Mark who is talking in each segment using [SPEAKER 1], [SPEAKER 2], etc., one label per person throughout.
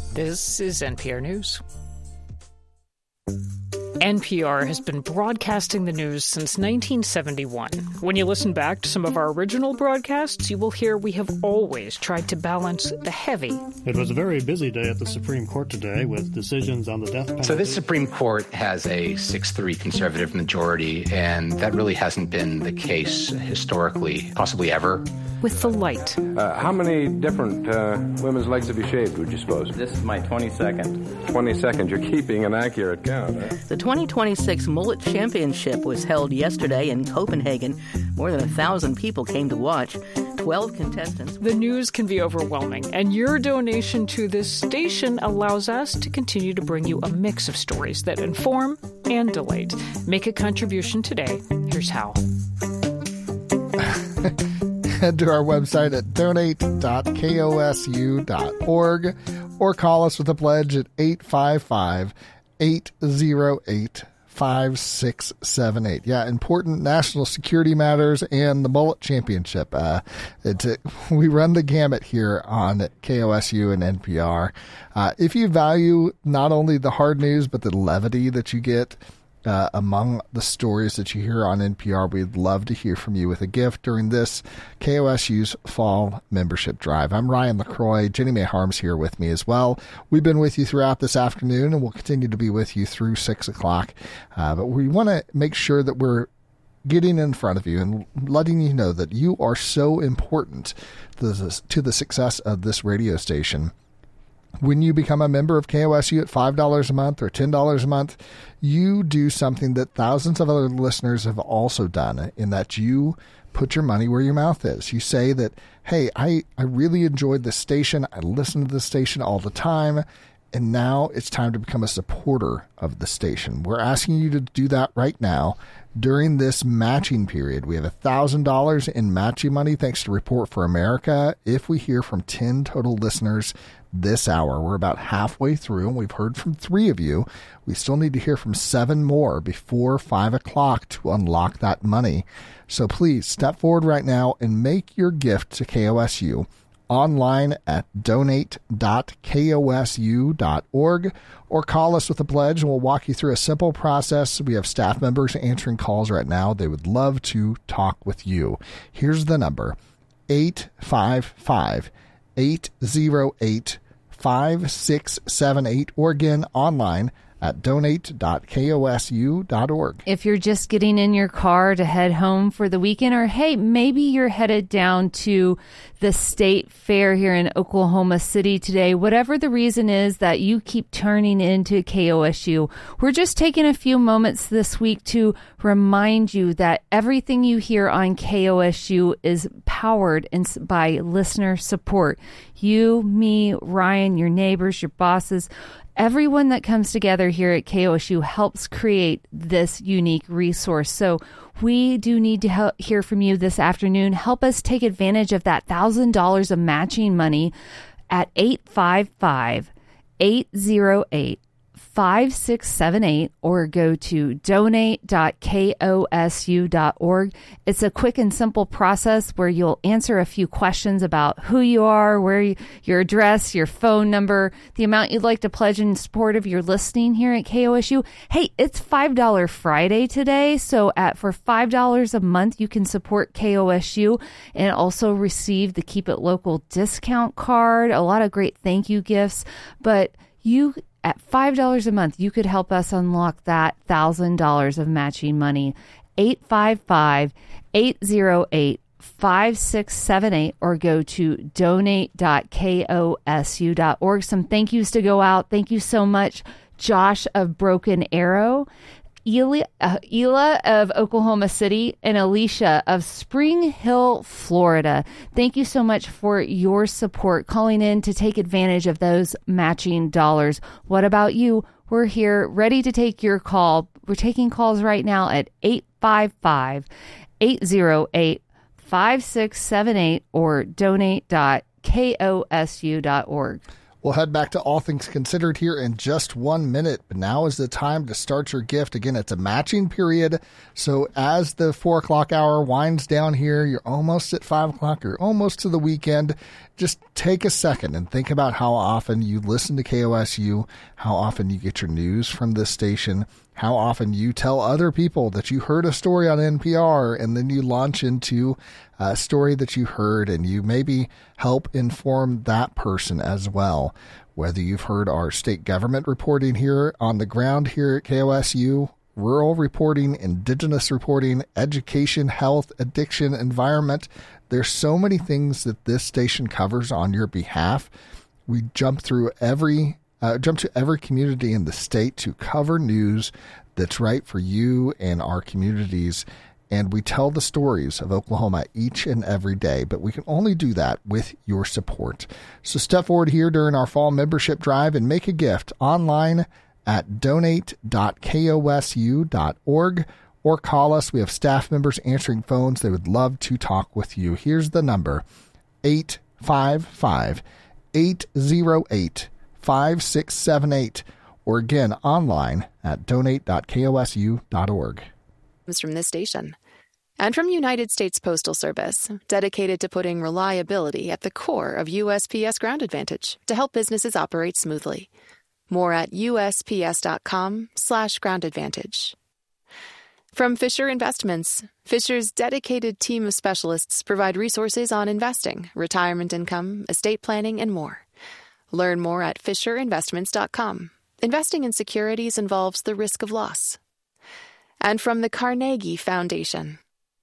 [SPEAKER 1] This is NPR News. NPR has been broadcasting the news since 1971. When you listen back to some of our original broadcasts, you will hear we have always tried to balance the heavy.
[SPEAKER 2] It was a very busy day at the Supreme Court today with decisions on the death penalty.
[SPEAKER 3] So this Supreme Court has a 6-3 conservative majority, and that really hasn't been the case historically, possibly ever.
[SPEAKER 1] With the light.
[SPEAKER 4] How many different women's legs have you shaved, would you suppose?
[SPEAKER 5] This is my 22nd.
[SPEAKER 4] 22nd. You're keeping an accurate count, huh?
[SPEAKER 6] The 2026 Mullet Championship was held yesterday in Copenhagen. More than 1,000 people came to watch. 12 contestants.
[SPEAKER 1] The news can be overwhelming, and your donation to this station allows us to continue to bring you a mix of stories that inform and delight. Make a contribution today. Here's how.
[SPEAKER 7] Head to our website at donate.kosu.org or call us with a pledge at 855-808-5678. Yeah, important national security matters and the Mullet Championship. We run the gamut here on KOSU and NPR. If you value not only the hard news, but the levity that you get among the stories that you hear on NPR, we'd love to hear from you with a gift during this KOSU's Fall Membership Drive. I'm Ryan LaCroix. Jenny May Harms here with me as well. We've been with you throughout this afternoon, and we'll continue to be with you through 6 o'clock. But we want to make sure that we're getting in front of you and letting you know that you are so important to the success of this radio station. When you become a member of KOSU at $5 a month or $10 a month, you do something that thousands of other listeners have also done, in that you put your money where your mouth is. You say that, hey, I really enjoyed this station. I listen to this station all the time, and now it's time to become a supporter of the station. We're asking you to do that right now during this matching period. We have $1,000 in matching money thanks to Report for America. If we hear from 10 total listeners this hour, we're about halfway through, and we've heard from 3 of you. We still need to hear from 7 more before 5 o'clock to unlock that money. So please step forward right now and make your gift to KOSU online at donate.kosu.org, or call us with a pledge and we'll walk you through a simple process. We have staff members answering calls right now. They would love to talk with you. Here's the number: 855-808-5678, or again online at donate.kosu.org.
[SPEAKER 8] If you're just getting in your car to head home for the weekend, or hey, maybe you're headed down to the state fair here in Oklahoma City today, whatever the reason is that you keep turning into KOSU, we're just taking a few moments this week to remind you that everything you hear on KOSU is powered by listener support. You, me, Ryan, your neighbors, your bosses, everyone that comes together here at KOSU helps create this unique resource. So we do need to hear from you this afternoon. Help us take advantage of that $1,000 of matching money at 855-808-5678, or go to donate.kosu.org. It's a quick and simple process where you'll answer a few questions about who you are, your address, your phone number, the amount you'd like to pledge in support of your listening here at KOSU. Hey, it's $5 Friday today, so for $5 a month, you can support KOSU and also receive the Keep It Local discount card, a lot of great thank you gifts, but at $5 a month, you could help us unlock that $1,000 of matching money. 855-808-5678, or go to donate.kosu.org. Some thank yous to go out. Thank you so much, Josh of Broken Arrow, Ela of Oklahoma City, and Alicia of Spring Hill, Florida. Thank you so much for your support, calling in to take advantage of those matching dollars. What about you? We're here ready to take your call. We're taking calls right now at 855-808-5678 or donate.kosu.org.
[SPEAKER 7] We'll head back to All Things Considered here in just 1 minute, but now is the time to start your gift. Again, it's a matching period, so as the 4 o'clock hour winds down here, you're almost at 5 o'clock, you're almost to the weekend. Just take a second and think about how often you listen to KOSU, how often you get your news from this station, how often you tell other people that you heard a story on NPR, and then you launch into a story that you heard, and you maybe help inform that person as well. Whether you've heard our state government reporting here on the ground here at KOSU, rural reporting, indigenous reporting, education, health, addiction, environment, there's so many things that this station covers on your behalf. We jump to every community in the state to cover news that's right for you and our communities. And we tell the stories of Oklahoma each and every day, but we can only do that with your support. So step forward here during our fall membership drive and make a gift online at donate.kosu.org, or call us. We have staff members answering phones. They would love to talk with you. Here's the number, 855-808-5678, or again, online at donate.kosu.org.
[SPEAKER 5] From this station and from United States Postal Service, dedicated to putting reliability at the core of USPS Ground Advantage to help businesses operate smoothly. More at USPS.com/Ground Advantage. From Fisher Investments, Fisher's dedicated team of specialists provide resources on investing, retirement income, estate planning, and more. Learn more at FisherInvestments.com. Investing in securities involves the risk of loss. And from the Carnegie Foundation.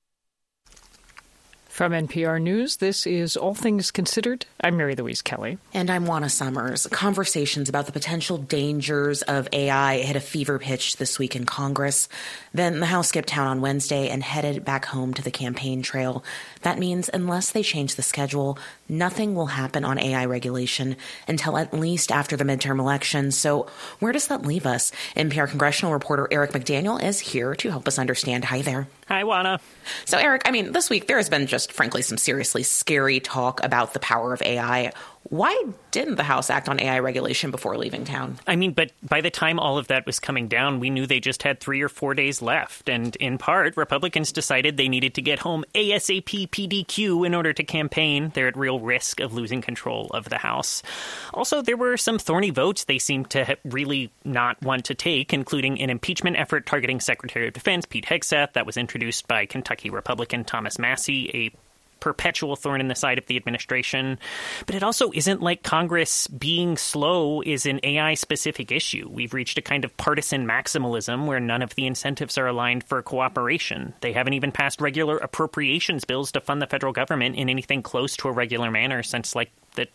[SPEAKER 1] From NPR News, this is All Things Considered. I'm Mary Louise Kelly.
[SPEAKER 9] And I'm Juana Summers. Conversations about the potential dangers of AI hit a fever pitch this week in Congress. Then the House skipped town on Wednesday and headed back home to the campaign trail. That means unless they change the schedule, nothing will happen on AI regulation until at least after the midterm elections. So where does that leave us? NPR congressional reporter Eric McDaniel is here to help us understand. Hi there.
[SPEAKER 10] Hi, Juana.
[SPEAKER 9] So, Eric, this week there has been just, frankly, some seriously scary talk about the power of AI. Why didn't the House act on AI regulation before leaving town?
[SPEAKER 10] But by the time all of that was coming down, we knew they just had 3 or 4 days left. And in part, Republicans decided they needed to get home ASAP PDQ in order to campaign. They're at real risk of losing control of the House. Also, there were some thorny votes they seemed to really not want to take, including an impeachment effort targeting Secretary of Defense Pete Hegseth that was introduced by Kentucky Republican Thomas Massie, a perpetual thorn in the side of the administration. But it also isn't like Congress being slow is an AI-specific issue. We've reached a kind of partisan maximalism where none of the incentives are aligned for cooperation. They haven't even passed regular appropriations bills to fund the federal government in anything close to a regular manner since, the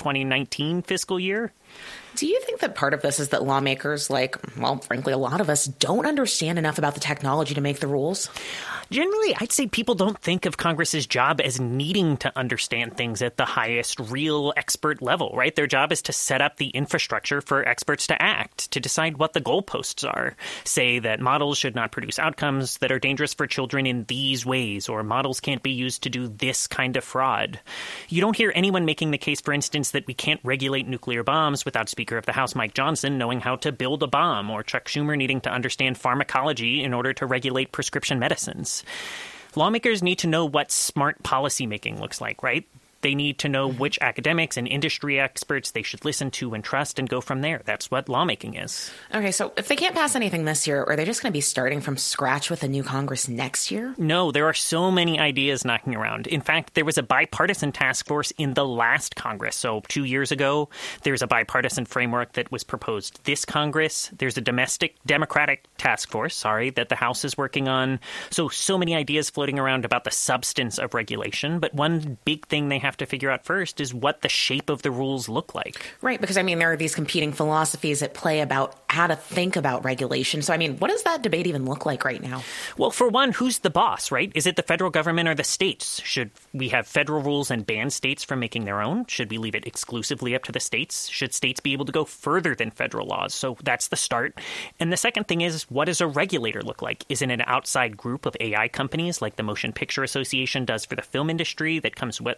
[SPEAKER 10] 2019 fiscal year.
[SPEAKER 9] Do you think that part of this is that lawmakers, frankly, a lot of us, don't understand enough about the technology to make the rules?
[SPEAKER 10] Generally, I'd say people don't think of Congress's job as needing to understand things at the highest real expert level, right? Their job is to set up the infrastructure for experts to act, to decide what the goalposts are. Say that models should not produce outcomes that are dangerous for children in these ways, or models can't be used to do this kind of fraud. You don't hear anyone making the case, for instance, that we can't regulate nuclear bombs without Speaker of the House Mike Johnson knowing how to build a bomb, or Chuck Schumer needing to understand pharmacology in order to regulate prescription medicines. Lawmakers need to know what smart policymaking looks like, right? They need to know which academics and industry experts they should listen to and trust and go from there. That's what lawmaking is.
[SPEAKER 9] Okay, so if they can't pass anything this year, are they just going to be starting from scratch with a new Congress next year?
[SPEAKER 10] No, there are so many ideas knocking around. In fact, there was a bipartisan task force in the last Congress. So 2 years ago, there's a bipartisan framework that was proposed this Congress. There's a Democratic task force, that the House is working on. So many ideas floating around about the substance of regulation. But one big thing they have to figure out first is what the shape of the rules look like.
[SPEAKER 9] Right, because, there are these competing philosophies at play about how to think about regulation. So, what does that debate even look like right now?
[SPEAKER 10] Well, for one, who's the boss, right? Is it the federal government or the states? Should we have federal rules and ban states from making their own? Should we leave it exclusively up to the states? Should states be able to go further than federal laws? So that's the start. And the second thing is, what does a regulator look like? Is it an outside group of AI companies like the Motion Picture Association does for the film industry that comes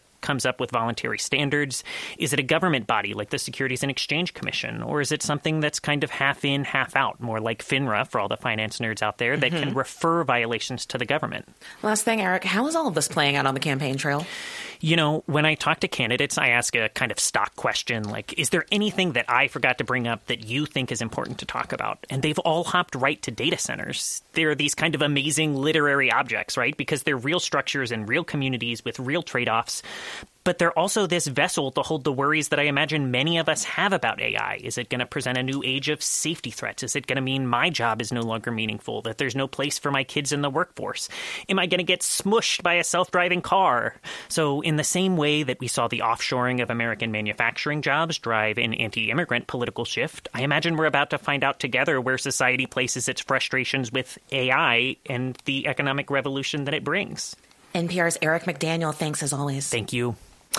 [SPEAKER 10] comes up with voluntary standards? Is it a government body like the Securities and Exchange Commission? Or is it something that's kind of half in, half out, more like FINRA for all the finance nerds out there that can refer violations to the government?
[SPEAKER 9] Last thing, Eric, how is all of this playing out on the campaign trail?
[SPEAKER 10] You know, when I talk to candidates, I ask a kind of stock question like, is there anything that I forgot to bring up that you think is important to talk about? And they've all hopped right to data centers. They're these kind of amazing literary objects, right? Because they're real structures in real communities with real trade-offs. But they're also this vessel to hold the worries that I imagine many of us have about AI. Is it going to present a new age of safety threats? Is it going to mean my job is no longer meaningful, that there's no place for my kids in the workforce? Am I going to get smushed by a self-driving car? So in the same way that we saw the offshoring of American manufacturing jobs drive an anti-immigrant political shift, I imagine we're about to find out together where society places its frustrations with AI and the economic revolution that it brings.
[SPEAKER 9] NPR's Eric McDaniel, thanks as always.
[SPEAKER 10] Thank you.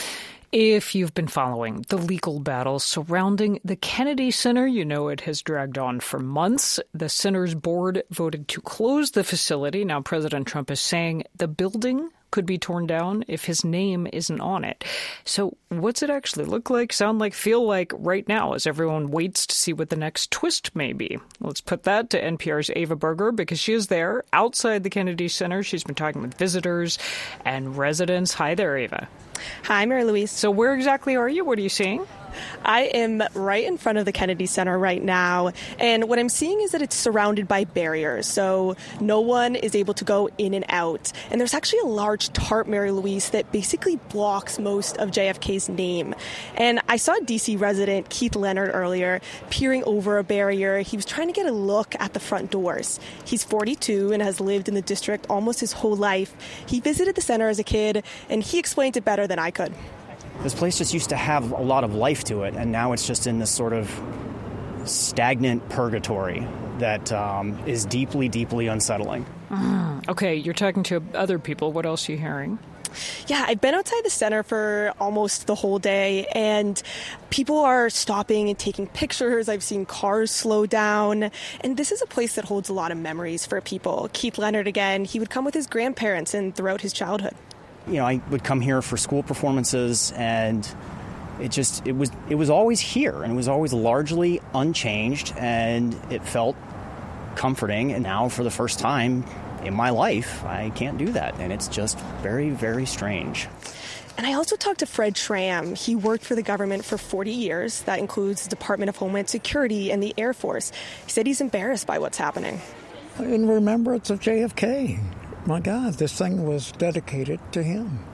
[SPEAKER 1] If you've been following the legal battle surrounding the Kennedy Center, you know it has dragged on for months. The center's board voted to close the facility. Now President Trump is saying the building could be torn down if his name isn't on it. So what's it actually look like, sound like, feel like right now as everyone waits to see what the next twist may be? Let's put that to NPR's Ava Berger because she is there outside the Kennedy Center. She's been talking with visitors and residents. Hi there, Ava.
[SPEAKER 11] Hi, Mary Louise.
[SPEAKER 1] So where exactly are you? What are you seeing?
[SPEAKER 11] I am right in front of the Kennedy Center right now, and what I'm seeing is that it's surrounded by barriers, so no one is able to go in and out. And there's actually a large tarp, Mary Louise, that basically blocks most of JFK's name. And I saw D.C. resident Keith Leonard earlier peering over a barrier. He was trying to get a look at the front doors. He's 42 and has lived in the district almost his whole life. He visited the center as a kid, and he explained it better than I could.
[SPEAKER 12] This place just used to have a lot of life to it, and now it's just in this sort of stagnant purgatory that is deeply, deeply unsettling.
[SPEAKER 1] Okay, you're talking to other people. What else are you hearing?
[SPEAKER 11] Yeah, I've been outside the center for almost the whole day, and people are stopping and taking pictures. I've seen cars slow down, and this is a place that holds a lot of memories for people. Keith Leonard, again, he would come with his grandparents and throughout his childhood.
[SPEAKER 12] You know, I would come here for school performances, and it was always here, and it was always largely unchanged, and it felt comforting. And now, for the first time in my life, I can't do that, and it's just very, very strange.
[SPEAKER 11] And I also talked to Fred Schramm. He worked for the government for 40 years. That includes the Department of Homeland Security and the Air Force. He said he's embarrassed by what's happening.
[SPEAKER 13] In remembrance of JFK. My God, this thing was dedicated to him.